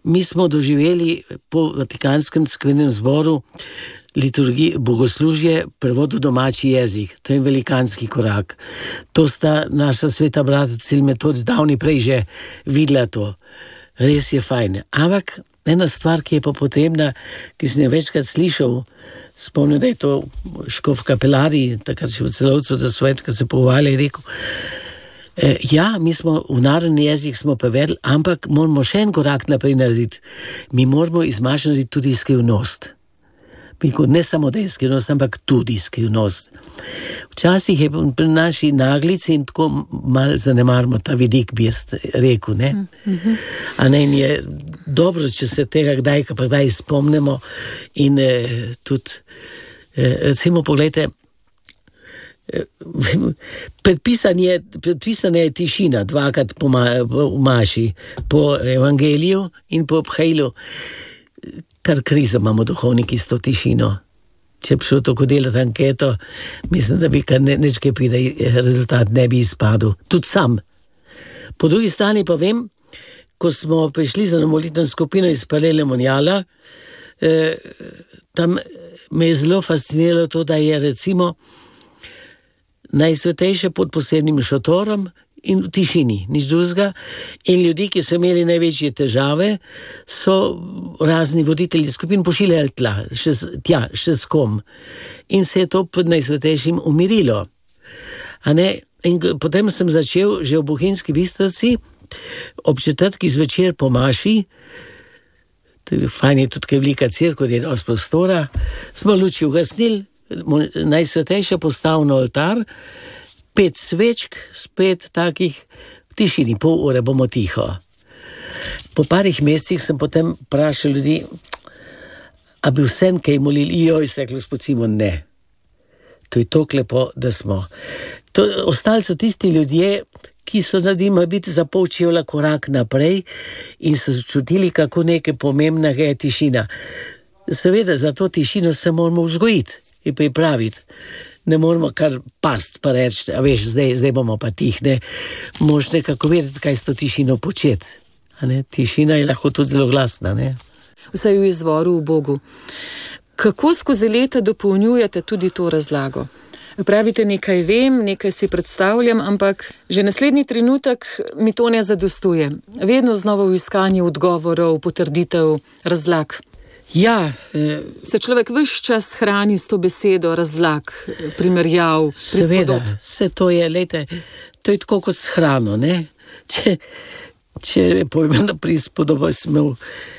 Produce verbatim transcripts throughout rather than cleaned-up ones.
mi smo doživeli po Vatikanskem cerkvenem zboru liturgiji, bogoslužje, prevod v domači jezik. To je velikanski korak. To sta naša sveta brata Cil Metod zdavni prej že videla to. Res je fajn. Ampak ena stvar, ki je pa potrebna, ki sem jo večkrat slišal, spomnim, da je to škof Kapelari, takrat še v Celovcu, da so večkrat se pogovarjali, je rekel, eh, ja, mi smo v narodni jezik smo prevedli, ampak moramo še en korak naprej narediti. Mi moramo izmašati tudi skrivnost. Ne samo da je skrivnost, ampak tudi skrivnost. Včasih je pri naši naglici in tako malo zanemarimo ta vidik, bi jaz rekel, ne? Mm-hmm. A ne, in je dobro, če se tega kdaj, pa kdaj spomnimo in eh, tudi, eh, recimo, pogledajte, eh, predpisan je, predpisana je tišina dvakrat po ma, v maši, po evangeliju in po obhajlu. Kar krizo imamo duhovniki s to tišino. Če bi šel tako delati anketo, mislim, da bi kar ne, nekaj pride, rezultat ne bi izpadel. Tudi sam. Po drugi strani pa vem, ko smo prišli za molitveno skupino iz Parele Monjala, eh, tam me je zelo fasciniralo to, da je recimo najsvetejše pod posebnim šotorom in v tišini, nič drugega. In ljudi, ki so imeli največje težave, so razni voditelji skupin pošiljali tla, še, tja, še s kom. In se je to pod najsvetejšim umirilo. A ne? In potem sem začel že v Bohinjski Bistrici ob četrtki zvečer po maši, fajn je tudi, kaj velika cerkev, je dosti prostora, smo luči ugasnili, najsvetejša postavil na oltar, pet svečk, spet takih v tišini, pol ure bomo tiho. Po parih mesecih sem potem vprašal ljudi, a bi vsem kaj molili, joj, se je gospod Simon, ne. To je tako lepo, da smo. To, ostali so tisti ljudje, ki so naredili biti za pol čevlja korak naprej in so čutili, kako nekaj pomembnega je tišina. Seveda, za to tišino se moramo vzgojiti in pripraviti. Ne moramo kar past pa reči, a veš, zdaj, zdaj bomo pa tih, ne. Moš nekako vedeti, kaj s to tišino početi. A ne? Tišina je lahko tudi zelo glasna, ne. Vsaj v izvoru v Bogu. Kako skozi leta dopolnjujete tudi to razlago? Pravite, nekaj vem, nekaj si predstavljam, ampak že naslednji trenutek mi to ne zadostuje. Vedno znova v iskanju odgovorov, potrditev, razlag. Ja, eh, se človek ves čas hrani s to besedo razlag, primerjav, prispodob. Seveda, vse to je, lejte, to je tako kot s hrano, ne? Če, če povem na prispodobo, sem imel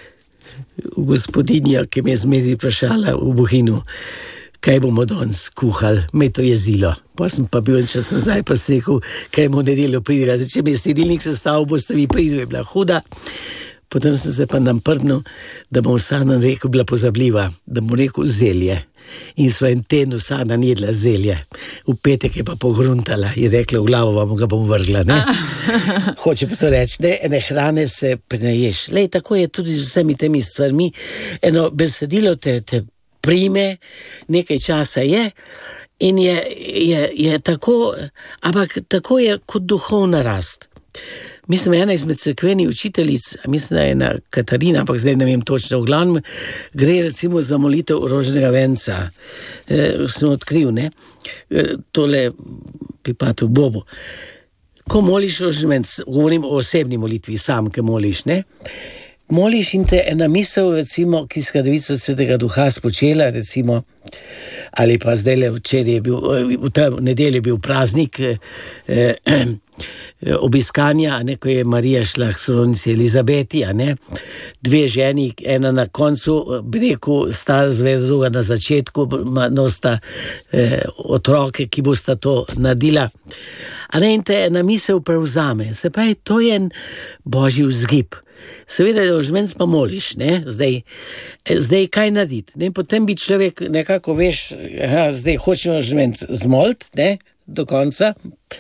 gospodinja, ki me je zmeri vprašala v Bohinju, kaj bomo danes kuhali, me to jezilo. Pa sem pa bil čas nazaj, pa sem rekel, kaj bomo nedeljo pridila. Zdaj, če mi je sledilnik sestavil, boste vi pridili, je bila huda. Potem sem se pa nam prdnil, da bom vsana rekel, bila pozabljiva, da bom rekel zelje. In sva en teden vsana jedla zelje. V petek je pa pogruntala in rekla, v glavo vam ga bom vrgla, ne? Hoče pa to reči, ne, ene hrane se prenaješ. Lej, tako je tudi z vsemi temi stvarmi. Eno besedilo te, te prime, nekaj časa je in je, je, je tako, ampak tako je kot duhovna rast. Mislim, ena izmed cerkvenih učiteljic, mislim, da je ena Katarina, ampak zdaj ne vem točno, v glavnem, gre recimo za molitev rožnega venca. E, sem odkril, ne, e, tole pripada v Bobu. Ko moliš rožni venc, govorim o osebni molitvi, sam, ki moliš, ne, moliš in te ena misel, recimo, ki skrdavica Svetega Duha spočela, recimo, ali pa zdaj le včeraj je bil, v ta nedeljo je bil praznik, eh, eh, obiskanja, a ne, ko je Marija šla k sorodnici Elizabeti, a ne, dve ženi, ena na koncu, bi rekel, star zved, druga na začetku, nosta eh, otroke, ki bosta to naredila. A ne, in te ena misel prevzame. Se pravi, to je en božji vzgib. Seveda, da ožmenc pa moliš, ne, zdaj, zdaj kaj narediti, ne, potem bi človek nekako, veš, aha, zdaj hočemo ožmenc zmolit, ne, do konca,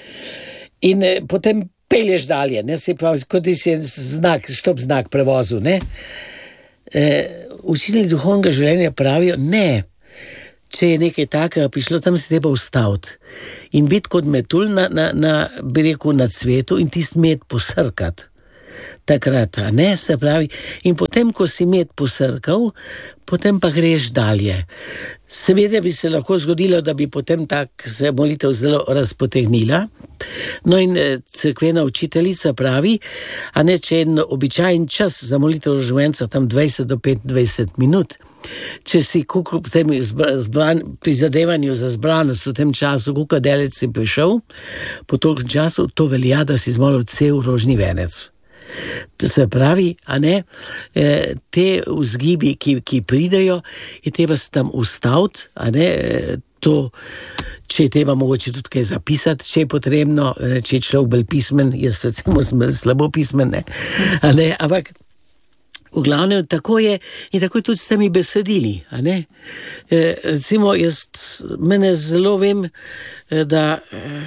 in eh, potem pelješ dalje, ne, se pravi, kot da si znak, štop znak prevozu, ne. E, učitelji duhovnega življenja pravijo, ne, če je nekaj takega prišlo, tam se treba ustaviti in biti kot metulj na, na, na, bi rekel, na cvetu in tist med posrkati. takrat, a ne, se pravi, in potem, ko si med posrkal, potem pa greš dalje. Seveda bi se lahko zgodilo, da bi potem tak se molitev zelo razpotegnila. No in cerkvena učiteljica pravi, a ne, če je en običajen čas za molitev rožvenca tam dvajset do petindvajset minut, če si kukl v tem zbran, prizadevanju za zbranost v tem času, kukl delec si prišel, po tolikem času to velja, da si zmolil cel rožni venec. To se pravi, a ne, te vzgibi, ki, ki pridejo, je treba se tam ustaviti, a ne, to, če je treba mogoče tudi kaj zapisati, če je potrebno, če je človek bolj pismen, jaz recimo sem slabo pismen, ne, a ne, ampak v glavnem tako je in tako je tudi s temi besedili, a ne. E, recimo, jaz, mene zelo vem, da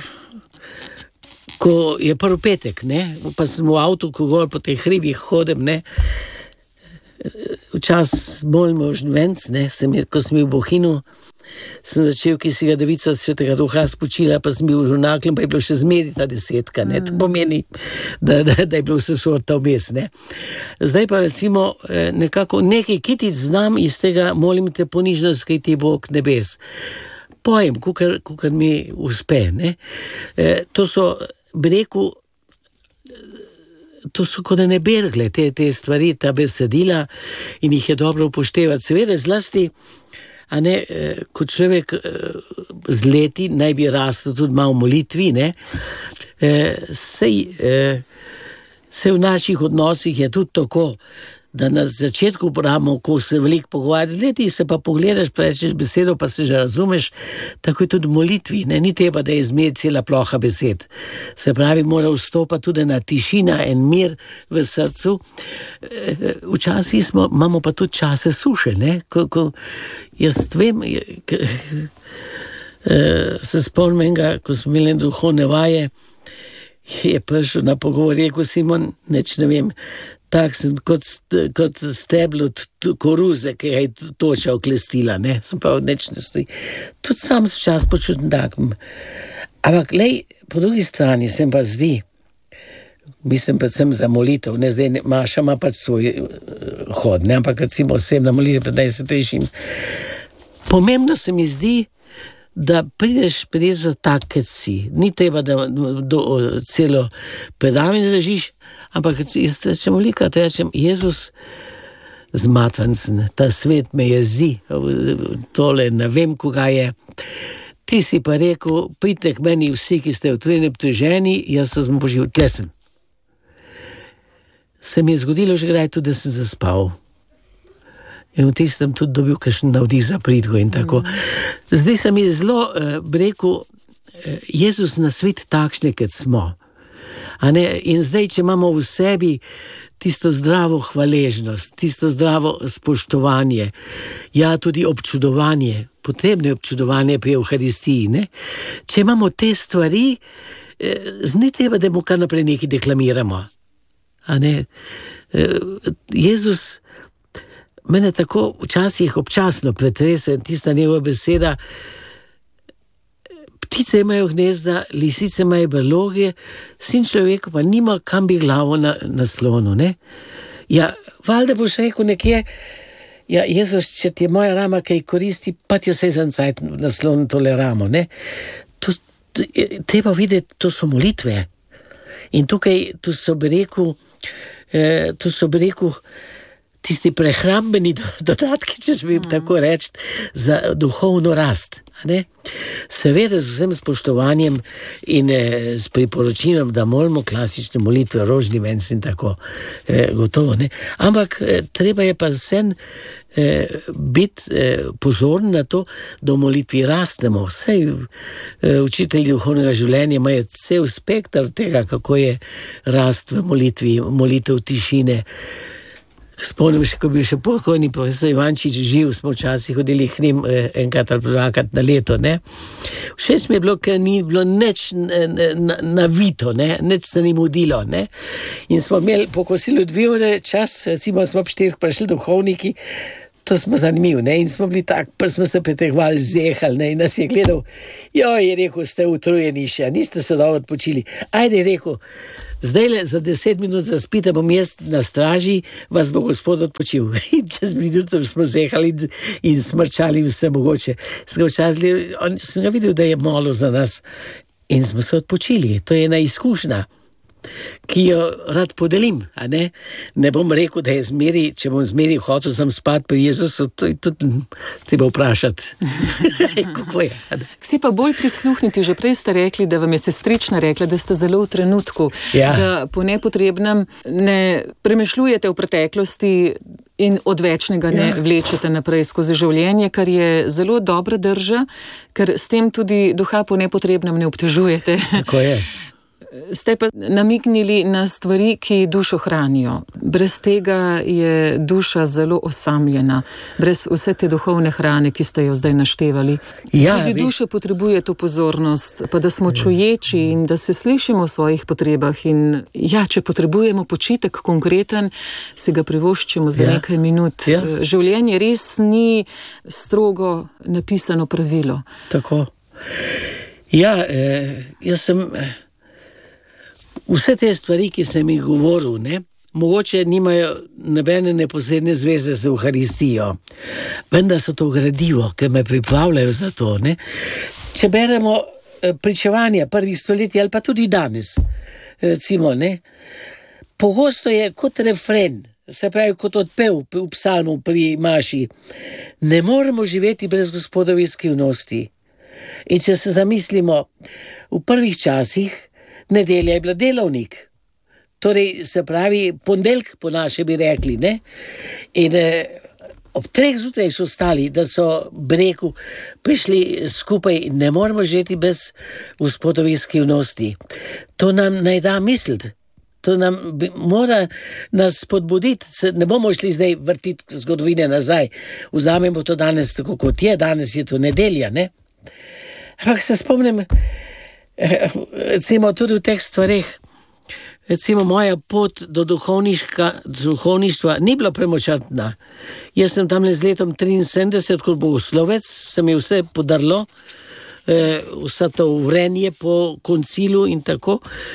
ko je prvi petek, ne, pa sem v avtu, ko gor po teh hribih hodim, ne, včas molim rožnvenc, ne, sem, ko sem bil v Bohinju, sem začel, ki si ga devica svetega duha spočila, pa sem bil v žurnaklju, pa je bilo še zmeri ta desetka, ne, to pomeni, da, da, da je bilo vse sorta vmes, ne. Zdaj pa recimo nekako nekaj kitic znam iz tega, molim te ponižnost, kaj ti Bog nebes. Pojem, kukar, kukar mi uspe, ne. E, to so, bi rekel, to so kot ne bergle, te, te stvari, ta besedila in jih je dobro upoštevati. Seveda zlasti, a ne, ko človek z leti naj bi rastel tudi malo molitvi, ne, sej, sej v naših odnosih je tudi tako, da na začetku pravimo, ko se veliko pogovarjaš z leti, se pa pogledaš, pa rečeš besedo, pa se že razumeš, tako je tudi v molitvi, ne, ni treba, da je zmer cela ploha besed. Se pravi, mora vstopati tudi na tišina in mir v srcu. Včasih smo, imamo pa tudi čase suše, ne, ko, ko jaz vem, k, se spomnim enega, ko smo imeli duhovne vaje, je prišel na pogovor, rekel Simon, neč ne vem, tak sem kot, kot steblo koruze, ki je toča oklestila, ne, sem pa neč ne stoji. Tudi sam se včas počutim takim. Ampak, lej, po drugi strani sem pa zdi, mislim predvsem za molitev, ne, zdaj Maša ima pač svoj hod, ne, ampak recimo osebna molitev pred najsvetejšim. Pomembno se mi zdi, da prideš prideš za tak, kot si. Ni treba, da do, celo predavanje držiš, ampak jaz rečem velikrat, rečem, Jezus zmatrancen, ta svet me jezi, tole ne vem, koga je. Ti si pa rekel, pridite k meni vsi, ki ste utrujeni, obteženi, jaz sem poživel tlesen. Se mi je zgodilo že kdaj tudi, da sem zaspal. In v tistem tudi dobil kakšen navdih za pridgo in tako. Zdaj se mi je zelo, bi rekel, Jezus na svet takšne, kot smo. A ne? In zdaj, če imamo v sebi tisto zdravo hvaležnost, tisto zdravo spoštovanje, ja, tudi občudovanje, potrebne občudovanje pri Evharistiji, ne? Če imamo te stvari, ni treba, da mu kar naprej nekaj deklamiramo. A ne? Jezus mene tako včasih občasno pretrese tista njegova beseda, ptice imajo gnezda, lisice imajo brloge, sin človeka pa nima kam bi glavo na, na slonu, ne? Ja, valjda boš rekel nekje, ja, Jezus, če ti je moja rama kaj koristi, pa ti jo sej za cajt na slonu tole ramo, ne? To, to, treba videti, to so molitve. In tukaj, tu so bi rekel, eh, tu so bi rekel, tisti prehrambeni dodatki, če smem mm. tako reči, za duhovno rast. Ne? Seveda z vsem spoštovanjem in eh, s priporočilom, da molimo klasične molitve, rožni venc in tako, eh, gotovo. Ne? Ampak eh, treba je pa vsem eh, biti eh, pozoren na to, da v molitvi rastemo. Vsej eh, učitelji duhovnega življenja imajo cel spektr tega, kako je rast v molitvi, molitev tišine. Spomnim še, ko bi še pokojni profesor Ivančič živ, smo včasih hodili k njim eh, enkrat ali dvakrat na leto, ne. Všeč mi je bilo, ker ni bilo nič navito, ne, nič se ni mudilo, ne. In smo imeli po kosilu dve ure čas, recimo smo ob štirih prišli duhovniki, To smo zanimivi, ne, in smo bili tak, pa smo se pretegovali, zehali, ne, in nas je gledal, jo, je rekel, ste utrujeni še, niste se dobro odpočili. Ajde, je rekel, zdaj le za deset minut zaspite, bom jaz na straži, vas bo gospod odpočil. In čez minuto smo zehali in, in smrčali vse mogoče. Skočazli, on sem ga videl, da je malo za nas in smo se odpočili. To je ena izkušnja, ki jo rad podelim, a ne? Ne bom rekel, da je zmeri, če bom zmeri hotel sem spati pri Jezusu, to je tudi treba vprašati. Kako je? Si pa bolj prisluhniti, že prej ste rekli, da vam je sestrična rekla, da ste zelo v trenutku, ja. Da po nepotrebnem ne premišljujete v preteklosti in od večnega ne ja. Vlečete naprej skozi življenje, kar je zelo dobra drža, ker s tem tudi duha po nepotrebnem ne obtežujete. Tako je. Ste pa namignili na stvari, ki dušo hranijo. Brez tega je duša zelo osamljena, brez vse te duhovne hrane, ki ste jo zdaj naštevali. Ja, tudi duša potrebuje to pozornost, pa da smo čuječi in da se slišimo o svojih potrebah. In ja, če potrebujemo počitek konkreten, si ga privoščimo za ja. Nekaj minut. Ja. Življenje res ni strogo napisano pravilo. Tako. Ja, eh, jaz sem... Vse te stvari, ki sem jih govoril, ne, mogoče nimajo nobene neposredne zveze z Evharistijo, vendar so to gradivo, ki me pripravljajo za to. Ne. Če beremo pričevanja prvih stoletij ali pa tudi danes, recimo, ne, pogosto je kot refren, se pravi kot odpev v psalmu pri maši, ne moremo živeti brez Gospodove skrivnosti. In če se zamislimo, v prvih časih nedelja je bila delovnik, torej se pravi ponedeljek po naše bi rekli, ne? In eh, ob treh zjutraj so stali, da so breku prišli skupaj, ne moramo živeti brez Gospodovih skrivnosti. To nam naj da misliti, to nam bi, mora nas spodbuditi, se ne bomo šli zdaj vrtiti zgodovine nazaj, vzamemo to danes tako kot je, danes je to nedelja, ne? Ampak se spomnim, recimo tudi v teh stvareh, recimo moja pot do duhovništva ni bila premočrtna. Jaz sem tam le z letom triinsedemdeset kot bogoslovec, se mi vse podarilo, eh, vsa to vrenje po koncilu in tako.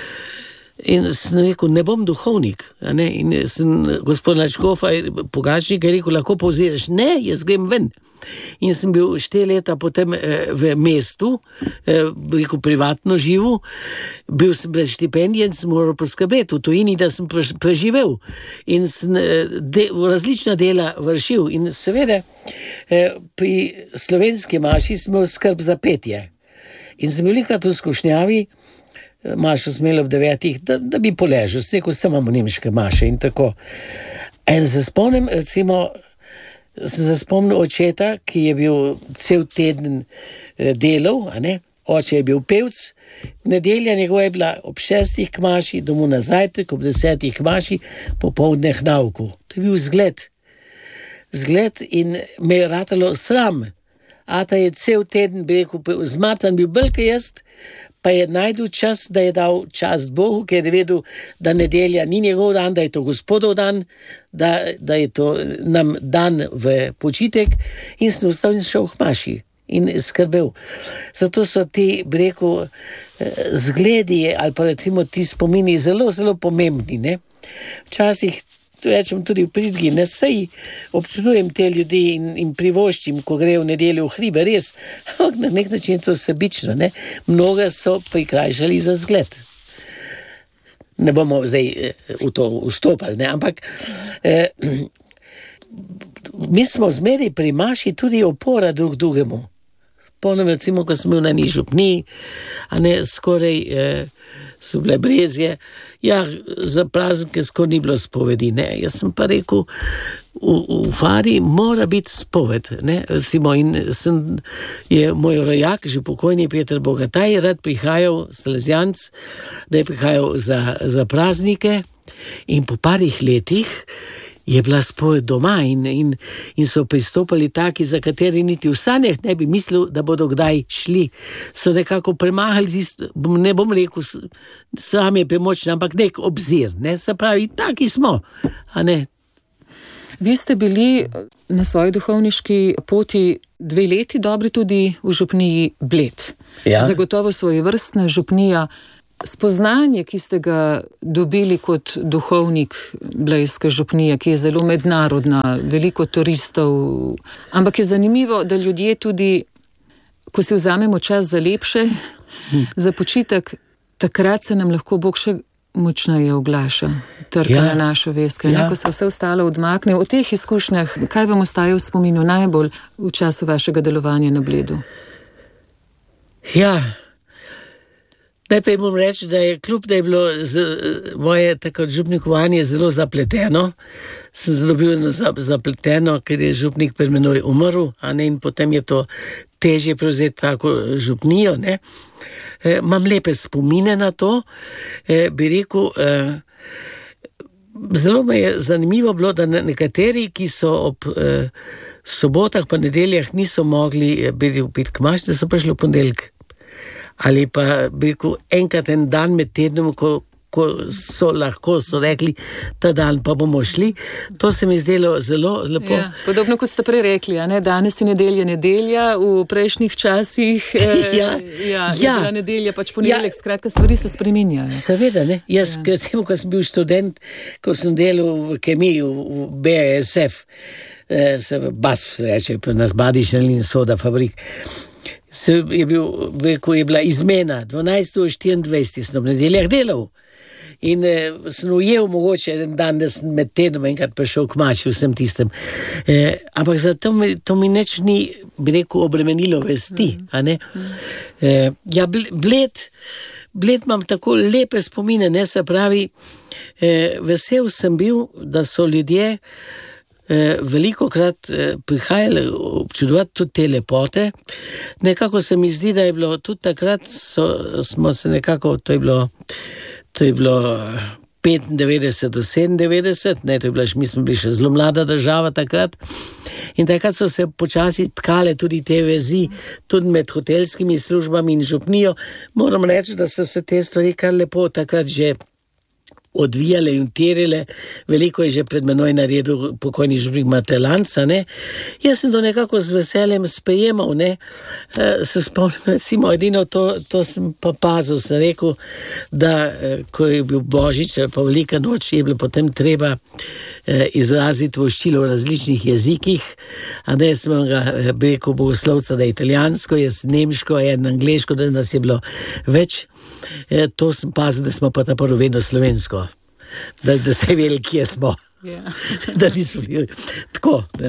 In sem rekel, ne bom duhovnik. Ne? In sem gospod Načkofa, Pogačnik, je rekel, lahko povziraš. Ne, jaz grem ven. In sem bil štiri leta potem eh, v mestu, eh, rekel, privatno živel, bil sem brez štipendije in sem moral poskrbeti v tujini, da sem preživel. In sem de, različna dela vršil. In seveda eh, pri slovenski maši smo skrb za petje. In sem bil likrat v skušnjavi, mašo smelo ob devetih, da, da bi poležil, rekel, sem imamo nemške maše in tako. In se spomnim, recimo, sem se spomnil očeta, ki je bil cel teden delal, a ne? Oče je bil pevc, nedelja njegova je bila ob šestih k maši, domov na zajtrk, ob desetih k maši, popoldne k nauku. To je bil zgled. Zgled in me je ratalo sram. Ata je cel teden bi rekel, zmatan bil bolj jaz, pa je najdel čas, da je dal čast Bogu, ker je vedel, da nedelja ni njegov dan, da je to Gospodov dan, da, da je to nam dan v počitek, in sem ostal in šel k maši in skrbel. Zato so ti, bi rekel, zgledi ali pa recimo ti spomini zelo, zelo pomembni. Ne? Včasih rečem tudi v pridgi, ne sej občudujem te ljudi in, in privoščim, ko gre v nedeljo v hribe, res, ampak na nek način to sebično, ne. Mnoga so prikrajšali za zgled. Ne bomo zdaj v to vstopali, ne, ampak eh, mi smo zmeri pri maši tudi opora drug drugemu. Spomnim, recimo, ko sem bil na nižu pni, a ne skoraj eh, so bile brezje, ja, za praznike skoraj ni bilo spovedi, ne, jaz sem pa rekel, v, v fari mora biti spoved, ne, recimo, in sem, je moj rojak, že pokojni Peter Bogataj, rad prihajal, Salesijanc, da je prihajal za, za praznike in po parih letih je bila spoved doma in, in, in so pristopali taki, za kateri niti v sanjah ne bi mislil, da bodo kdaj šli. So nekako premahali, tisto, ne bom rekel, sam je premočen, ampak nek obzir, ne, se pravi, taki smo, a ne. Vi ste bili na svoji duhovniški poti dve leti dobri tudi v župniji Bled. Ja. Zagotovo svojevrstna župnija. Spoznanje, ki ste ga dobili kot duhovnik blejske župnije, ki je zelo mednarodna, veliko turistov, ampak je zanimivo, da ljudje tudi, ko si vzamemo čas za lepše, hm. za počitek, takrat se nam lahko Bog še močneje oglaša, trka ja. na našo vest, kaj ja. ko se vse ostalo odmakne. O teh izkušnjah, kaj vam ostaje v spominu najbolj v času vašega delovanja na Bledu? Ja, najprej bom reči, da je kljub, da je bilo z, moje tako župnikovanje zelo zapleteno, sem zelo bil zapleteno, ker je župnik pred menoj umrl, a ne, in potem je to težje prevzeti tako župnijo, ne. E, imam lepe spomine na to, e, bi rekel, e, zelo me je zanimivo bilo, da nekateri, ki so ob e, sobotah pa nedeljah niso mogli biti v Pitkmaš, da so prišli v ponedeljek. Ali pa bi rekel, enkrat en dan med tednom, ko, ko so lahko so rekli, ta dan pa bomo šli. To se mi zdelo zelo lepo. Ja, podobno kot ste prej rekli, a ne? Danes je nedelja nedelja, v prejšnjih časih eh, ja, ja, je ja. bila nedelja pač ponedeljek, ja. skratka stvari se spreminjajo. Seveda, ne. Jaz, ja. ko, ko sem bil študent, ko sem delal v kemiji, v B A S F, eh, se B A S F reče, pa nas Badišen in soda fabrik, Se je, bil, ko je bila izmena dvanajsto štiriindvajset, sem v nedeljah delal in eh, sem ujel mogoče en dan, da sem med tednom enkrat prišel k mači vsem tistem. Eh, ampak zato mi, to mi neč ni, bi rekel, obremenilo vesti. Mm. A ne? Mm. Eh, ja, Bled, Bled imam tako lepe spomine, ne, se pravi, eh, vesel sem bil, da so ljudje Eh, veliko krat eh, prihajali občudovati tudi te lepote. Nekako se mi zdi, da je bilo tudi takrat, so, smo se nekako, to je bilo, to je bilo petindevetdeset do sedemindevetdeset, ne, to je bilo, mi smo bili še zelo mlada država takrat. In takrat so se počasi tkale tudi te vezi, tudi med hotelskimi službami in župnijo. Moram reči, da so se te stvari kar lepo takrat že odvijale in terile, veliko je že pred menoj naredil pokojni župnik Matelanca, ne. Jaz sem to nekako z veseljem sprejemal, ne. E, se spomnim, recimo, edino to, to sem pa pazil, sem rekel, da ko je bil Božič ali pa velika noč, je bilo potem treba e, izraziti voščilo v različnih jezikih, a ne smo ga, bi rekel, bogoslovca, da je italijansko, jaz nemško, en angleško, da nas je bilo več. E, to sem pazil, da smo pa ta prvo vedno slovensko, da, da se je vedeli, kje smo. Yeah. Da nismo bili tako. Da.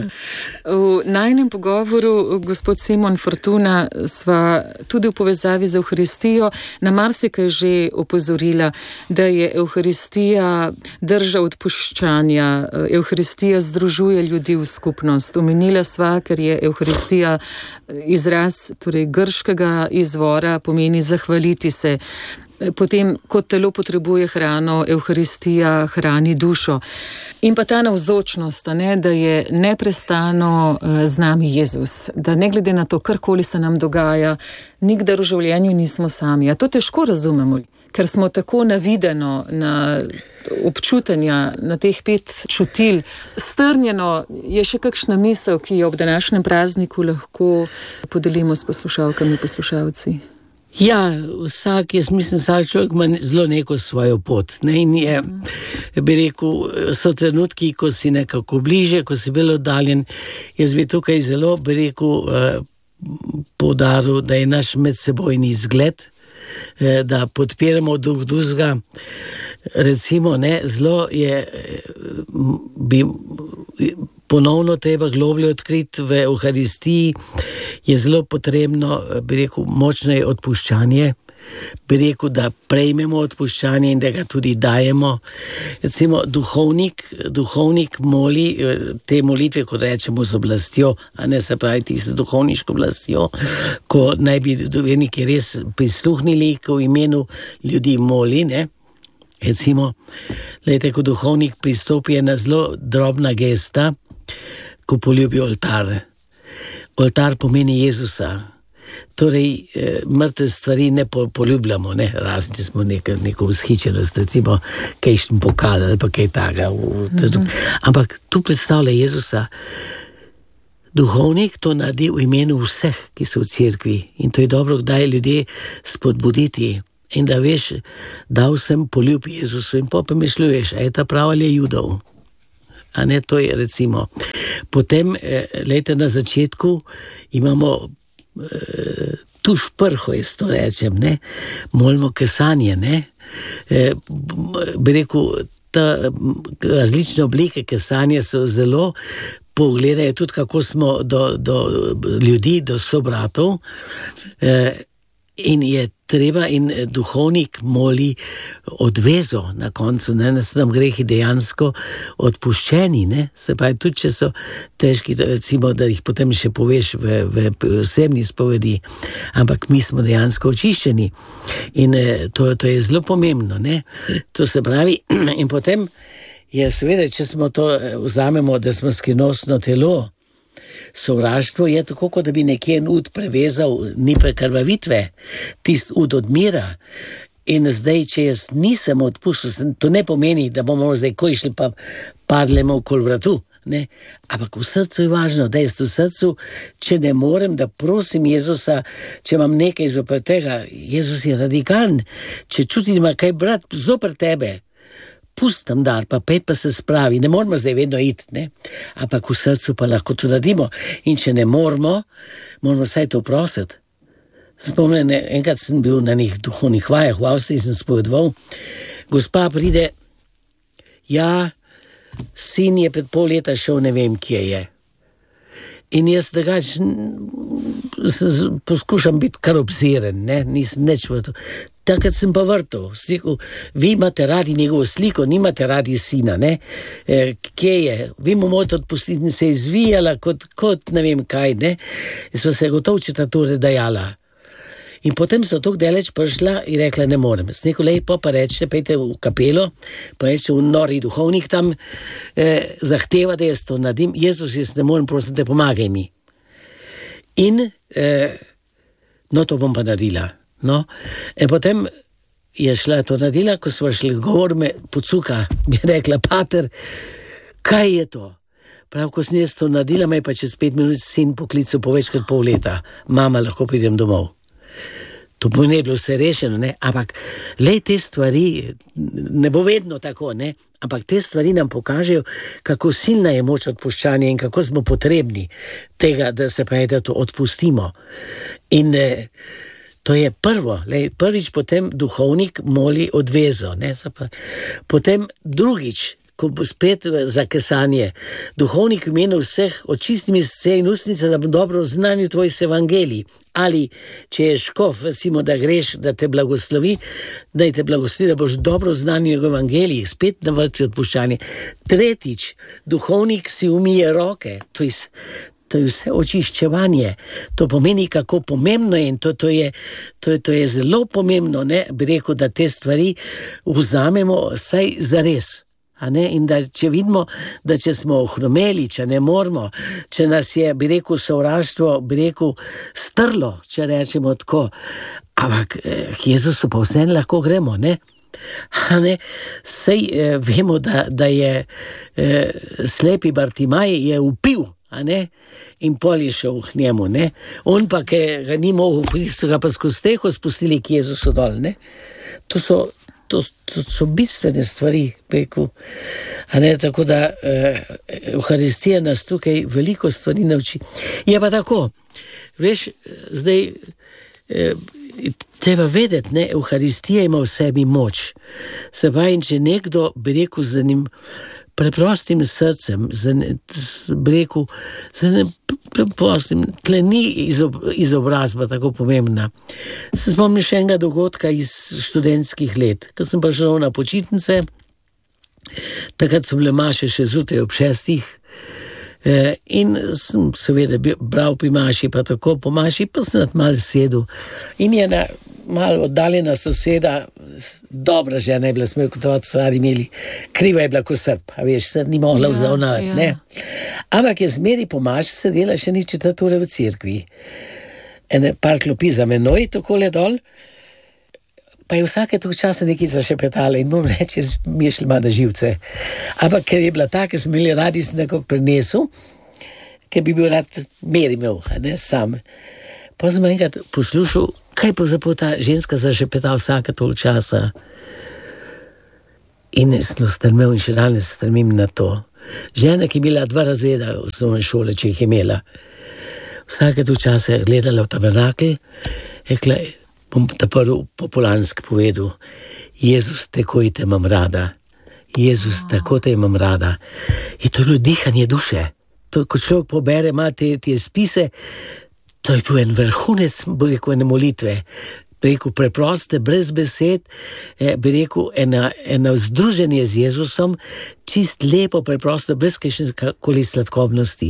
V najnem pogovoru, gospod Simon Fortuna, sva tudi v povezavi z Evharistijo na marsikaj že opozorila, da je Evharistija drža odpuščanja, Evharistija združuje ljudi v skupnost. Omenila sva, ker je Evharistija izraz, torej grškega izvora, pomeni zahvaliti se. Potem, kot telo potrebuje hrano, Evharistija hrani dušo. In pa ta navzočnost, ne, da je neprestano z nami Jezus, da ne glede na to, karkoli se nam dogaja, nikdar v življenju nismo sami. A to težko razumemo, ker smo tako navideno na občutenja, na teh pet čutil. Strnjeno je še kakšna misel, ki jo ob današnjem prazniku lahko podelimo s poslušalkami, poslušalci. Ja, vsak, jaz mislim, vsak človek ima zelo neko svojo pot. Ne? In je, bi rekel, so trenutki, ko si nekako bliže, ko si bolj oddaljen. Jaz bi tukaj zelo, bi rekel, eh, poudaril, da je naš medsebojni zgled, eh, da podpiramo drug drugega. Recimo, ne, zelo je, bi ponovno treba globlje odkriti v Evharistiji, je zelo potrebno, bi rekel, močno je odpuščanje, bi rekel, da prejmemo odpuščanje in da ga tudi dajemo. Recimo, duhovnik, duhovnik moli te molitve, kot rečemo, z oblastjo, a ne se pravi ti z duhovniško oblastjo, ko naj bi verniki res prisluhnili, ko v imenu ljudi moli, ne. Recimo, lejte, ko duhovnik pristopi, je na zelo drobna gesta, ko poljubi oltar. Oltar pomeni Jezusa. torej eh, mrtve stvari ne po, poljubljamo, ne, razen če smo neka, neko vzhičenost, recimo kajšen pokal ali pa kaj taga. Mm-hmm. Ampak tu predstavlja Jezusa. Duhovnik to naredi v imenu vseh, ki so v cerkvi, in to je dobro, kdaj ljudje spodbuditi. In da veš, dal sem poljub Jezusu in pa pomišljuješ, a je ta prav ali je Judov. A ne, to je recimo. Potem, leta na začetku, imamo eh, tuš prho, jaz to rečem, ne, molimo kesanje, ne. Eh, bi rekel, ta različne oblike kesanja so zelo pogledajo tudi, kako smo do, do ljudi, do sobratov, eh, in je treba, in duhovnik moli odvezo na koncu, ne, da so nam grehi dejansko odpuščeni, ne, se pa tudi, če so težki, recimo, da jih potem še poveš v, v osebni spovedi, ampak mi smo dejansko očiščeni in to, to je zelo pomembno, ne, to se pravi, in potem je seveda, če smo to vzamemo, da smo skrivnostno telo, sovraštvo je tako, kot da bi nekje en ud prevezal, ni prekrvavitve, tist ud odmira. In zdaj, če jaz nisem odpustil, to ne pomeni, da bomo zdaj ko išli pa padlemo okoli vratu, ne? Ampak v srcu je važno, da jaz v srcu, če ne morem, da prosim Jezusa, če imam nekaj zoper tega, Jezus je radikalen, če čutim, ima kaj brat zoper tebe, pustam dar, pa pet pa se spravi, ne moramo zdaj vedno iti, ne? Ampak v srcu pa lahko to radimo. In če ne moramo, moramo vsaj to prositi. Spomnim, enkrat sem bil na njih duhovnih vajah, v Avstriji sem spovedoval, gospa pride, ja, sin je pred pol leta šel, ne vem, kje je. In jaz drugač poskušam biti kar obziren, ne, nisem neč vrtel. Takrat sem pa vrtel, rekel, vi imate radi njegovo sliko, nimate radi sina, ne, e, kje je, vi mu morate odpustiti, in se je izvijala kot, kot ne vem kaj, ne, in smo se gotovo četa torej dajala. In potem so tako daleč prišla in rekla, ne morem. S neko lepo pa rečete, pejte v kapelo, pa rečete, v nori duhovnik tam eh, zahteva, da jaz to naredim. Jezus, jaz ne morem, prosim te, pomagaj mi. In eh, no, to bom pa naredila. No, in potem je šla to naredila, ko smo šli govor, me pocuka, mi je rekla, pater, kaj je to? Prav, ko sem jaz to naredila, me je pa čez pet minut sin poklical po več kot pol leta. Mama, lahko pridem domov. To bo ne bilo vse rešeno, ne? Ampak lej te stvari, ne bo vedno tako, ne? Ampak te stvari nam pokažejo, kako silna je moč odpuščanja in kako smo potrebni tega, da se pravi, da to odpustimo. In eh, to je prvo, lej, prvič potem duhovnik moli odvezo, ne? Potem drugič, ko bo spet za kesanje, duhovnik v imenu vseh očisti mi srce in ustnice, da bom dobro znanil tvoj evangelij. Ali če je škof, recimo, da greš, da te blagoslovi, da te blagoslovi, da boš dobro znanil njegov evangelij, spet na vrsti odpuščanje. Tretjič, duhovnik si umije roke, to je, to je vse očiščevanje. To pomeni, kako pomembno je, in to, to, je, to, to je zelo pomembno, ne, bi rekel, da te stvari vzamemo saj zares. A ne? In da če vidimo, da če smo ohromeli, če ne moramo, če nas je, bi rekel, sovraštvo, bi rekel, strlo, če rečemo tako, ampak eh, Jezusu pa vse lahko gremo, ne? A ne? Sej eh, vemo, da, da je eh, slepi Bartimaj je upil, a ne? In pol je šel k njemu, ne? On pa, ki ga ni mogel, so ga pa skozi steho spustili k Jezusu dol, ne? To so To, to so bistvene stvari, peku. A ne, tako da eh, Euharistija nas tukaj veliko stvari nauči. Je pa tako, veš, zdaj eh, treba vedeti, ne, Euharistija ima v sebi moč. Se pa in če nekdo, bi rekel, z enim preprostim srcem, z, bi rekel, z enim preprostim, tle ni izob, izobrazba tako pomembna. Se spomnim še enega dogodka iz študentskih let, ko sem pa šel na počitnice, takrat so bile maše še zjutraj ob šestih, eh, in sem seveda bral pri maši, pa tako po maši, pa sem nad malo sedel. In je na malo oddaljena soseda, dobra žena je bila, smo jo kot stvari imeli, kriva je bila kot Srb, a veš, se ni mogla vzavnati, ja, ne. Ampak je zmeri po maši sedela še ni četvrt ure v cerkvi. ene par klopi za menoj, takole dol, pa je vsake tog časa nekaj zašepetala in moram reči, mi je šli malo na živce. Ampak ker je bila ta, ker smo imeli radi, sem nekako prenesel, ker bi bil rad mer imel, ne, sam. Pa sem enkrat poslušal, kaj pa zapravo ta ženska zašepetala vsake tog časa. In sem strmel in še danes strmim na to. Žena, ki je bila dva razreda v osnovne šole, če jih je imela, vsake tog časa je gledala v tabernakel, rekla, bom ta prvi populanski povedal, Jezus, takoj te imam rada. Jezus, tako te imam rada. In to je bilo dihanje duše. To, ko človek pobere, ima te, te spise, to je bil en vrhunec, bi rekel, ene molitve. Bi rekel, preproste, brez besed, eh, bi rekel, ena, ena združenje z Jezusom, čist lepo, preprosto, brez kakšne sladkobnosti.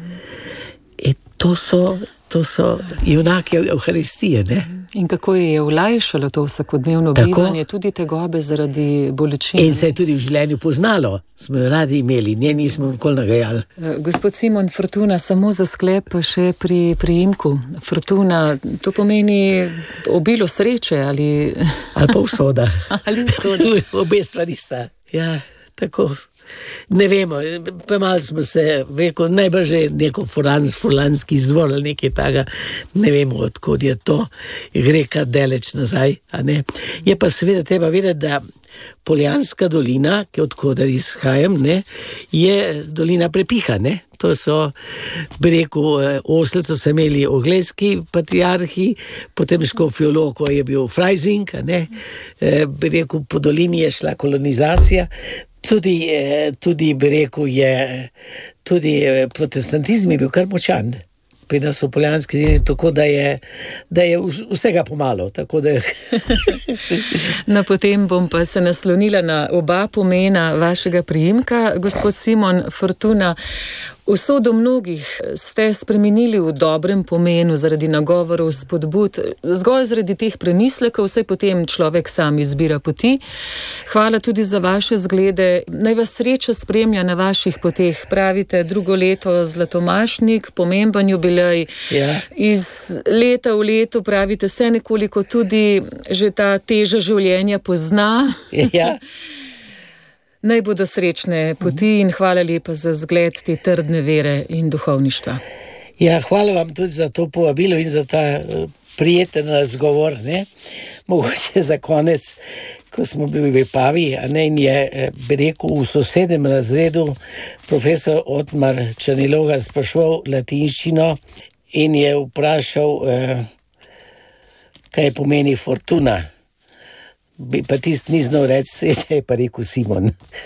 In to so, to so junaki Evharistije, ne? In kako je olajšalo to vsakodnevno bivanje, tudi tegobe zaradi bolečine. In se je tudi v življenju poznalo, smo jo radi imeli, nje nismo nikoli nagajali. Gospod Simon, Fortuna, samo za sklep pa še pri priimku. Fortuna, to pomeni obilo sreče ali... Ali pa usoda. Ali usoda. Obe stvari sta, ja, tako... Ne vemo, pa malo smo se, veko, najbolj že neko furlans, furlanski izvor ali nekaj taga, ne vemo, odkud je to, gre kar daleč nazaj, a ne. Je pa seveda treba vedeti, da Poljanska dolina, ki odkud izhajam, ne, je dolina prepiha, ne. To so, bi rekel, Oselco so imeli oglejski patriarhi, potem Škofjo Loko je bil Freising, a ne, bi rekel, po dolini je šla kolonizacija. Tudi, tudi bi rekel, je, tudi protestantizm je bil kar močan pri nas v Poljanski dolini, tako da je, da je vsega pomalo, tako da... No, potem bom pa se naslonila na oba pomena vašega priimka, gospod Simon, Fortuna. Usodo mnogih ste spremenili v dobrem pomenu zaradi nagovorov, spodbud, zgolj zaradi teh premislekov, vse potem človek sam izbira poti. Hvala tudi za vaše zglede. Naj vas sreča spremlja na vaših poteh. Pravite, drugo leto Zlatomašnik, pomemben jubilej. Ja. Iz leta v leto, pravite, se nekoliko tudi že ta teža življenja pozna. Ja. Naj bodo srečne poti in hvala lepa za zgled te trdne vere in duhovništva. Ja, hvala vam tudi za to povabilo in za ta prijeten razgovor, ne. Mogoče za konec, ko smo bili v Vipavi, a ne, in je, bi rekel, v sosednjem razredu profesor Otmar Črniloga spraševal latinščino in je vprašal, eh, kaj pomeni fortuna. Bi pa tisti ni znal reči, sreča je pa rekel Simon.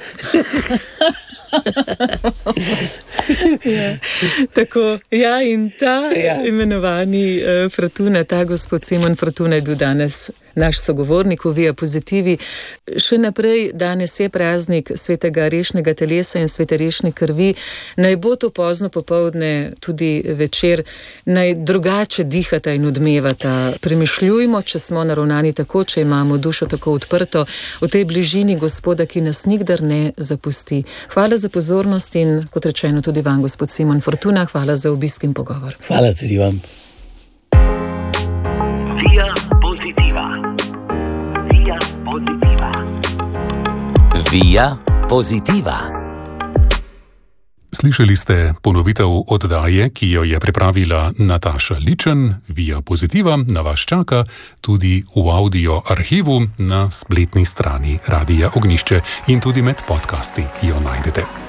Ja, tako, ja, in ta ja. imenovani uh, Fortuna, ta gospod Simon Fortuna je bil danes naš sogovornik v Via Positivi. Še naprej, danes je praznik svetega rešnega telesa in svete rešne krvi. Naj bo to pozno popoldne, tudi večer, naj drugače dihata in odmevata. Premišljujmo, če smo naravnani tako, če imamo dušo tako odprto, v tej bližini Gospoda, ki nas nikdar ne zapusti. Hvala za pozornost in, kot rečeno, tudi vam, gospod Simon Fortuna, hvala za obisk in pogovor. Hvala tudi vam. Via Positiva. Via Positiva. Via Positiva. Slišali ste ponovitev oddaje, ki jo je pripravila Nataša Ličen. Via Positiva na vas čaka tudi v audio arhivu na spletni strani Radia Ognjišče in tudi med podcasti jo najdete.